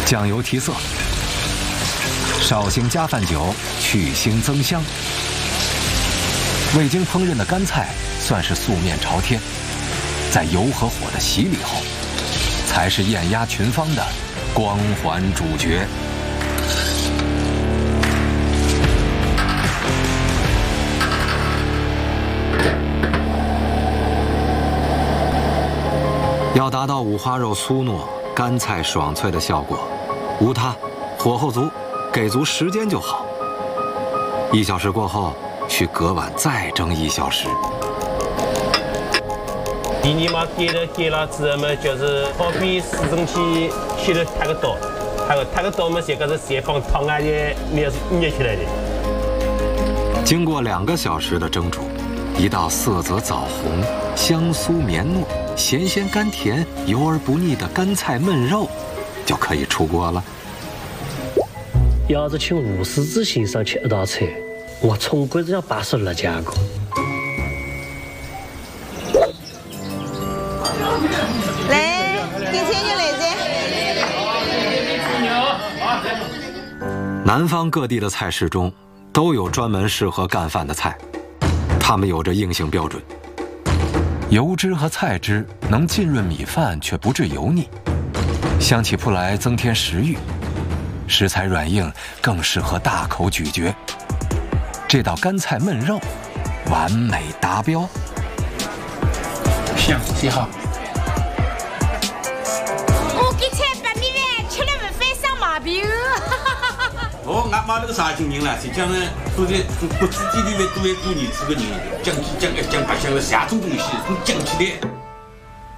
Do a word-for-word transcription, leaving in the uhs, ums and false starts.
酱油提色，绍兴加饭酒去腥增香。未经烹饪的干菜算是素面朝天，在油和火的洗礼后，才是艳压群芳的光环主角。要达到五花肉酥糯、干菜爽脆的效果，无它，火候足，给足时间就好。一小时过后，去隔碗再蒸一小时。 第二嘛，点了点了之后嘛，就是好比四蒸天先头踏个刀，踏个踏个刀嘛，这个是先放汤啊的捏捏起来的。 经过两个小时的蒸煮，一道色泽枣红、香酥绵糯、咸鲜甘甜、油而不腻的干菜焖肉就可以出锅了。 要是请吴狮子先生吃一道菜，我总归是要八十二价格。 来，点菜就来噻。 南方各地的菜式中都有专门适合干饭的菜，它们有着硬性标准。油脂和菜汁能浸润米饭，却不致油腻，香气扑来增添食欲，食材软硬更适合大口咀嚼。这道干菜焖肉完美达标。 香，挺好。 我给菜白米饭吃了不费上毛病。 哦，俺妈那个绍兴人啦，实际上呢，都在骨子里面都会过日子的人，讲起讲一讲白相了啥种东西，都讲起来。